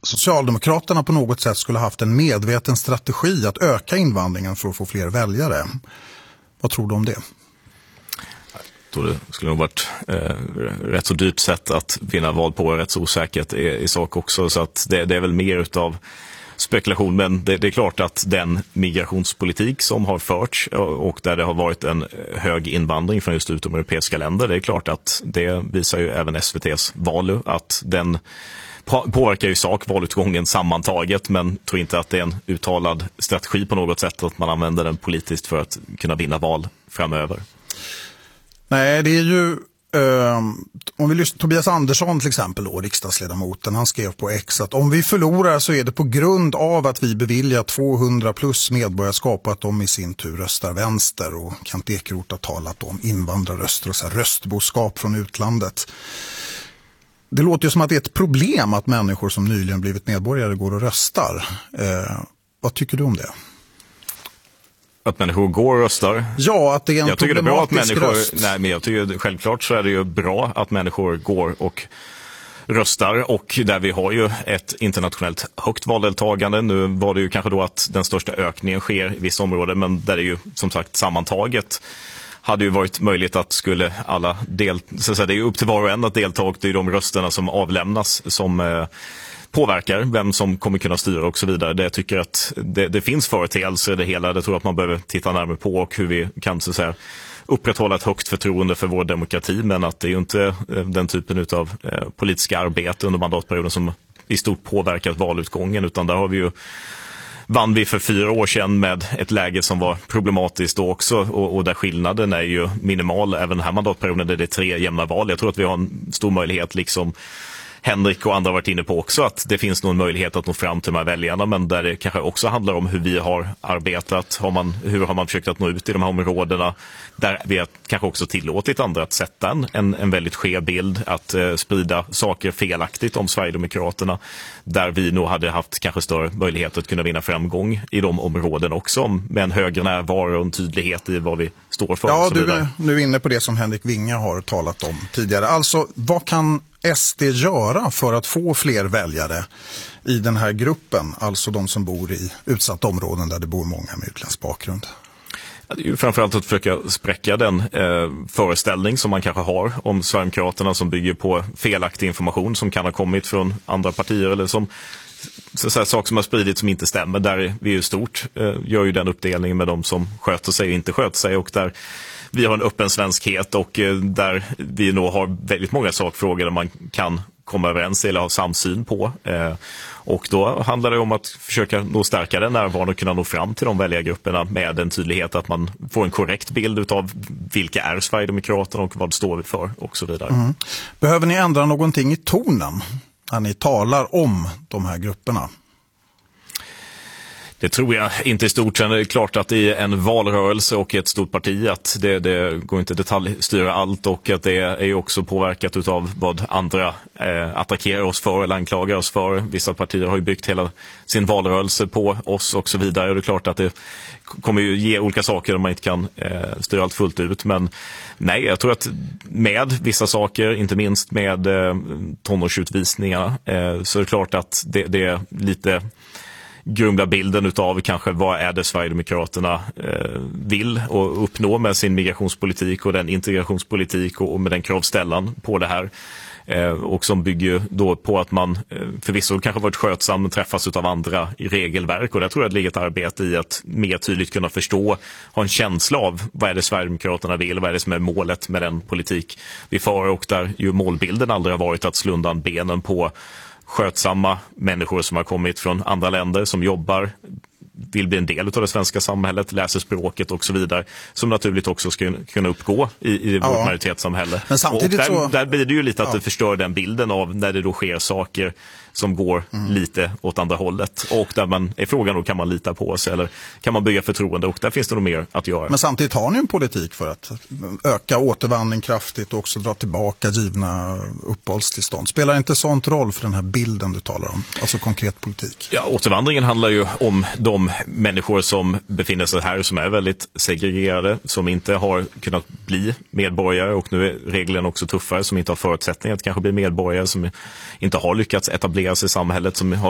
Socialdemokraterna på något sätt skulle ha haft en medveten strategi att öka invandringen för att få fler väljare. Vad tror du om det? Jag tror det skulle nog varit rätt så dyrt sätt att vinna val på, rätt så osäkert i sak också. Så att det är väl mer utav spekulation, men det är klart att den migrationspolitik som har förts och där det har varit en hög invandring från just utomeuropeiska länder, det är klart att det visar ju även SVT:s val att den påverkar ju sak valutgången sammantaget, men tror inte att det är en uttalad strategi på något sätt att man använder den politiskt för att kunna vinna val framöver. Nej, det är ju om vi lyssnar Tobias Andersson till exempel då, riksdagsledamoten, han skrev på X att om vi förlorar så är det på grund av att vi beviljar 200 plus medborgarskap och att de i sin tur röstar vänster, och Kent Ekeroth har talat om invandrarröster och så här röstboskap från utlandet. Det låter ju som att det är ett problem att människor som nyligen blivit medborgare går och röstar. Vad tycker du om det? Att människor går och röstar? Ja, att det är en jag tycker det är bra att människor röst. Nej, men jag tycker självklart så är det ju bra att människor går och röstar, och där vi har ju ett internationellt högt valdeltagande. Nu var det ju kanske då att den största ökningen sker i vissa områden, men där är ju som sagt sammantaget hade ju varit möjligt att skulle alla så att säga, det är ju upp till var och en att delta, och det är de rösterna som avlämnas som påverkar vem som kommer kunna styra och så vidare. Det jag tycker att det finns företeelser i det hela. Det tror jag att man behöver titta närmare på, och hur vi kan så att säga upprätthålla ett högt förtroende för vår demokrati, men att det är ju inte den typen av politiska arbete under mandatperioden som i stort påverkat valutgången, utan där har vi ju vann vi för 4 år sedan med ett läge som var problematiskt då också, och där skillnaden är ju minimal. Även den här mandatperioden där det är 3 jämna val. Jag tror att vi har en stor möjlighet, liksom Henrik och andra har varit inne på också, att det finns någon möjlighet att nå fram till de här väljarna, men där det kanske också handlar om hur vi har arbetat. Hur har man försökt att nå ut i de här områdena där vi har kanske också tillåtit andra att sätta en väldigt skev bild, att sprida saker felaktigt om Sverigedemokraterna, där vi nog hade haft kanske större möjlighet att kunna vinna framgång i de områden också, med en högre närvaro och en tydlighet i vad vi står för. Ja, du är nu inne på det som Henrik Winge har talat om tidigare. Alltså, vad kan SD göra för att få fler väljare i den här gruppen, alltså de som bor i utsatta områden där det bor många med utländsk bakgrund? Det är ju framförallt att försöka spräcka den föreställning som man kanske har om Sverigedemokraterna, som bygger på felaktig information som kan ha kommit från andra partier, eller som saker som har spridits som inte stämmer. Där vi ju stort gör ju den uppdelningen med de som sköter sig och inte sköter sig, och där vi har en öppen svenskhet, och där vi nog har väldigt många sakfrågor där man kan komma överens eller ha samsyn på. Och då handlar det om att försöka nå stärka den närvaron och kunna nå fram till de väljargrupperna med en tydlighet, att man får en korrekt bild av vilka är Sverigedemokraterna och vad står vi för och så vidare. Mm. Behöver ni ändra någonting i tonen när ni talar om de här grupperna? Det tror jag inte i stort. Sen är det klart att i en valrörelse och ett stort parti att det går inte detaljstyra allt, och att det är ju också påverkat utav vad andra attackerar oss för eller anklagar oss för. Vissa partier har ju byggt hela sin valrörelse på oss och så vidare, och det är klart att det kommer ju ge olika saker om man inte kan styra allt fullt ut. Men nej, jag tror att med vissa saker, inte minst med tonårsutvisningarna, så är det klart att det är lite grumla bilden utav kanske vad är det Sverigedemokraterna vill och uppnå med sin migrationspolitik och den integrationspolitik och med den kravställan på det här. Och som bygger då på att man förvisso kanske varit skötsam och träffas av andra i regelverk, och där tror jag att det ligger ett arbete i att mer tydligt kunna förstå, ha en känsla av vad är det Sverigedemokraterna vill, vad är det som är målet med den politik vi för, och där ju målbilden aldrig har varit att slå undan benen på skötsamma människor som har kommit från andra länder, som jobbar, vill bli en del av det svenska samhället, läser språket och så vidare, som naturligt också ska kunna uppgå i vårt majoritetssamhälle. Men samtidigt och där blir det ju lite att det förstör den bilden av när det då sker saker som går lite åt andra hållet, och där man är frågan då, kan man lita på oss eller kan man bygga förtroende, och där finns det nog mer att göra. Men samtidigt har ni en politik för att öka återvandring kraftigt och också dra tillbaka givna uppehållstillstånd. Spelar inte sånt roll för den här bilden du talar om, alltså konkret politik? Ja, återvandringen handlar ju om de människor som befinner sig här, som är väldigt segregerade, som inte har kunnat bli medborgare, och nu är reglerna också tuffare, som inte har förutsättningar att kanske bli medborgare, som inte har lyckats etablera sig i samhället, som har